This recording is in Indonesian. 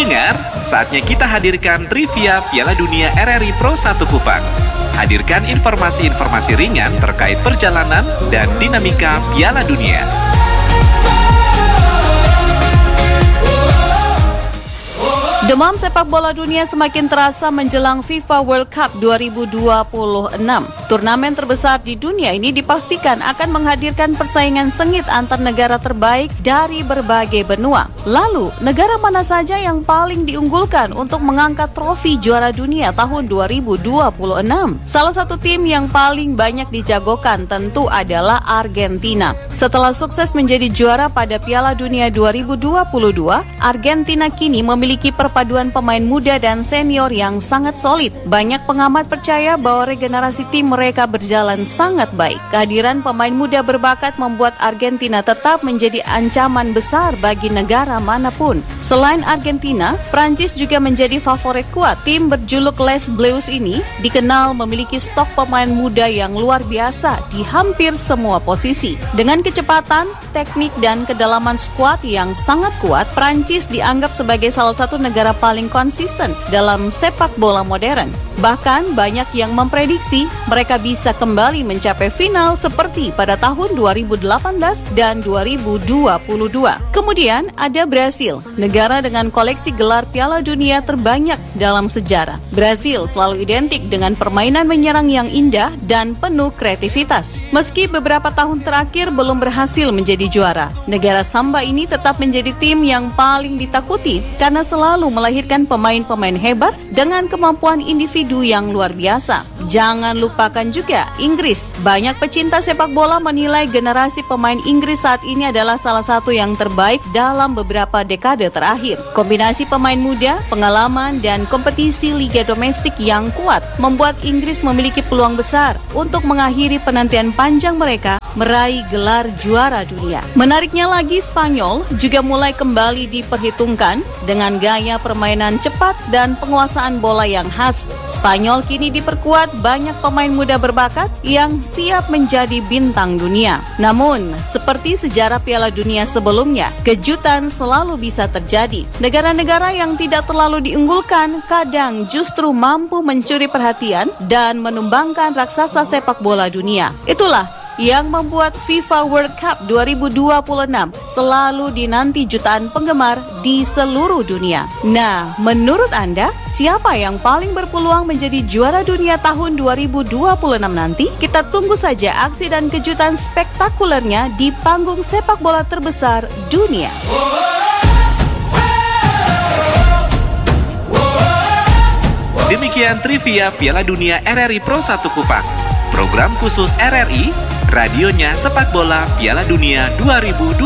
Pendengar, saatnya kita hadirkan trivia Piala Dunia RRI Pro 1 Kupang. Hadirkan informasi-informasi ringan terkait perjalanan dan dinamika Piala Dunia. Demam sepak bola dunia semakin terasa menjelang FIFA World Cup 2026. Turnamen terbesar di dunia ini dipastikan akan menghadirkan persaingan sengit antar negara terbaik dari berbagai benua. Lalu, negara mana saja yang paling diunggulkan untuk mengangkat trofi juara dunia tahun 2026? Salah satu tim yang paling banyak dijagokan tentu adalah Argentina. Setelah sukses menjadi juara pada Piala Dunia 2022, Argentina kini memiliki perpaduan pemain muda dan senior yang sangat solid. Banyak pengamat percaya bahwa regenerasi tim mereka berjalan sangat baik. Kehadiran pemain muda berbakat membuat Argentina tetap menjadi ancaman besar bagi negara manapun. Selain Argentina, Prancis juga menjadi favorit kuat. Tim berjuluk Les Bleus ini dikenal memiliki stok pemain muda yang luar biasa di hampir semua posisi. Dengan kecepatan, teknik, dan kedalaman skuad yang sangat kuat, Prancis dianggap sebagai salah satu negara paling konsisten dalam sepak bola modern. Bahkan banyak yang memprediksi mereka bisa kembali mencapai final seperti pada tahun 2018 dan 2022. Kemudian ada Brasil, negara dengan koleksi gelar Piala Dunia terbanyak dalam sejarah. Brasil selalu identik dengan permainan menyerang yang indah dan penuh kreativitas. Meski beberapa tahun terakhir belum berhasil menjadi juara, negara Samba ini tetap menjadi tim yang paling ditakuti karena selalu melahirkan pemain-pemain hebat dengan kemampuan individu yang luar biasa. Jangan lupakan juga Inggris. Banyak pecinta sepak bola menilai generasi pemain Inggris saat ini adalah salah satu yang terbaik dalam beberapa dekade terakhir. Kombinasi pemain muda, pengalaman, dan kompetisi liga domestik yang kuat membuat Inggris memiliki peluang besar untuk mengakhiri penantian panjang mereka meraih gelar juara dunia. Menariknya lagi, Spanyol juga mulai kembali diperhitungkan dengan gaya permainan cepat dan penguasaan bola yang khas. Spanyol kini diperkuat banyak pemain muda berbakat yang siap menjadi bintang dunia. Namun, seperti sejarah Piala Dunia sebelumnya, kejutan selalu bisa terjadi. Negara-negara yang tidak terlalu diunggulkan kadang justru mampu mencuri perhatian dan menumbangkan raksasa sepak bola dunia. Itulah yang membuat FIFA World Cup 2026 selalu dinanti jutaan penggemar di seluruh dunia. Nah, menurut Anda, siapa yang paling berpeluang menjadi juara dunia tahun 2026 nanti? Kita tunggu saja aksi dan kejutan spektakulernya di panggung sepak bola terbesar dunia. Demikian trivia Piala Dunia RRI Pro 1 Kupang. Program khusus RRI, radionya sepak bola Piala Dunia 2026.